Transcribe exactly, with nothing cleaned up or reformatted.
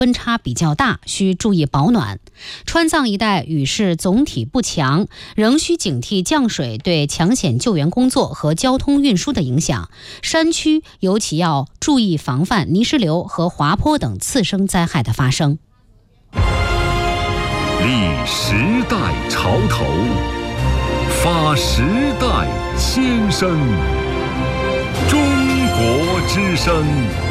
温差比较大，需注意保暖。川藏一带雨势总体不强，仍需警惕降水对抢险救援工作和交通运输的影响。山区尤其要注意防范泥石流和滑坡等次生灾害的发生。 立时代潮头，发时代先声。中国之声。